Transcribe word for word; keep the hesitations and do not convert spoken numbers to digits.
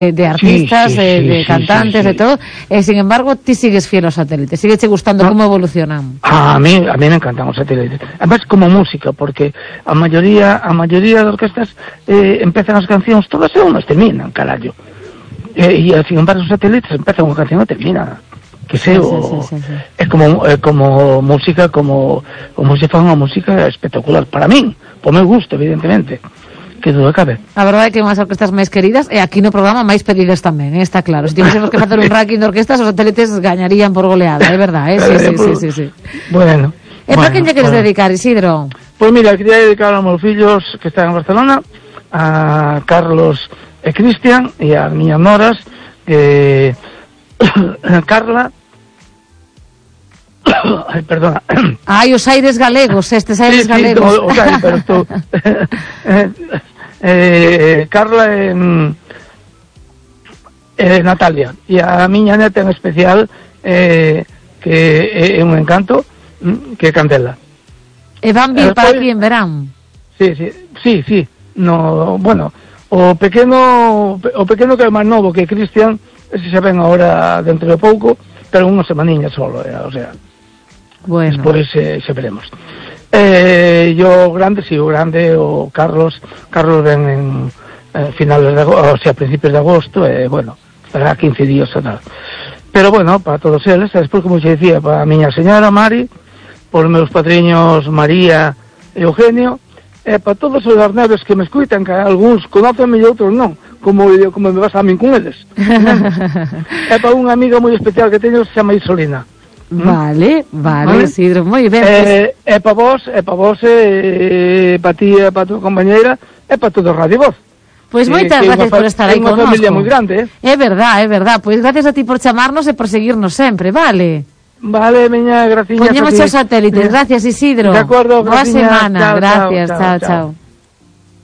de artistas, sí, sí, de, sí, de sí, cantantes, sí, sí. de todo, e sin embargo ti sigues fiel aos satélites, sigues che gustando no. como evolucionan. A mí, a mí me encantan os satélites, además como música, porque a maioría a maioría das orquestas eh, empezan as cancións todas e unhas terminan, carallo, e, e sin embargo os satélites empezan unha canción e termina, que Sí, sei, sí, o, sí, sí, sí. é como é como música, como como se fan unha música espectacular para min, por meu gusto, evidentemente, que duda cabe. A verdade é que unhas orquestas máis queridas e aquí no programa máis pedidas tamén, eh, está claro. Se tivésemos que facer un ranking de orquestas, os satélites gañarían por goleada, é verdade, eh? Sí, sí, sí, sí, sí. Bueno. E para bueno, quen lle queres bueno. dedicar, Isidro? Pois mira, quería dedicar aos meus fillos que están en Barcelona, a Carlos e Cristian, e a miñas noras, eh, Carla. Ai, perdona. Ai, os aires galegos, estes aires sí, galegos. Sí, o sea, pero estou... eh, eh, Carla e, eh, Natalia. E a miña neta en especial, eh, que é un encanto, que é Candela. E van vir eh, para pues, aquí en verán. Sí, sí, sí, sí. No, bueno, o pequeno o pequeno que é máis novo que Cristian, ese xa ven agora dentro de pouco, pero unha semaniña solo, eh, o sea... Bueno. Despois eh, xa veremos. Eh, yo grande, si, sí, o grande, o Carlos, Carlos ven en eh, finales de agosto, o sea, principios de agosto, e, eh, bueno, estará quince días ou tal. Pero, bueno, para todos eles, despois, como xe dicía, para a miña señora Mari, por meus padriños María e Eugenio, e para todos os das neves que me escuitan, que algúns conócenme e outros non, como, como me vas a min con eles. É para unha amiga moi especial que teño, se chama Isolina. Vale, vale, vale, Isidro, moi ben. Eh, é para vos, é para vos, e para ti, e para tu compañeira, e para todo Radio Voz. Pois moitas gracias por estar aí connosco. É unha familia moi grande, eh? É verdad, é verdad. Pois gracias a ti por chamarnos e por seguirnos sempre, vale? Vale, miña, graciñas. Poñemos os satélites. Gracias, Isidro. De acordo, boa graciñas. semana, Chao, gracias, chao, chao, chao. chao.